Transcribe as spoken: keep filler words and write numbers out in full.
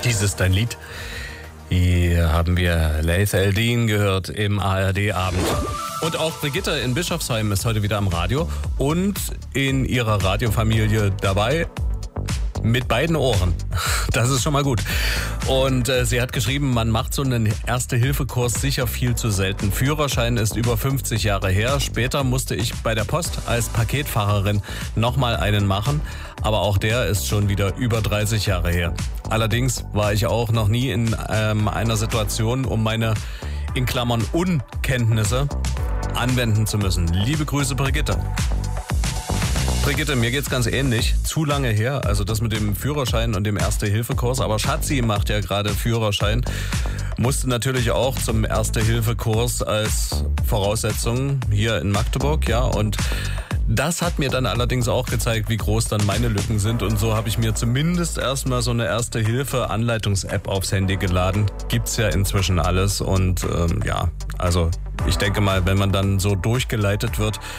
Dies ist ein Lied. Hier haben wir Laith Eldin gehört im A R D-Abend. Und auch Brigitte in Bischofsheim ist heute wieder am Radio und in ihrer Radiofamilie dabei. Mit beiden Ohren. Das ist schon mal gut. Und äh, sie hat geschrieben, man macht so einen Erste-Hilfe-Kurs sicher viel zu selten. Führerschein ist über fünfzig Jahre her. Später musste ich bei der Post als Paketfahrerin nochmal einen machen. Aber auch der ist schon wieder über dreißig Jahre her. Allerdings war ich auch noch nie in ähm, einer Situation, um meine, in Klammern, Unkenntnisse anwenden zu müssen. Liebe Grüße, Brigitte. Brigitte, mir geht's ganz ähnlich. Zu lange her, also das mit dem Führerschein und dem Erste-Hilfe-Kurs. Aber Schatzi macht ja gerade Führerschein. Musste natürlich auch zum Erste-Hilfe-Kurs als Voraussetzung hier in Magdeburg, ja. Und das hat mir dann allerdings auch gezeigt, wie groß dann meine Lücken sind. Und so habe ich mir zumindest erstmal so eine Erste-Hilfe-Anleitungs-App aufs Handy geladen. Gibt's ja inzwischen alles. Und ähm, ja, also ich denke mal, wenn man dann so durchgeleitet wird,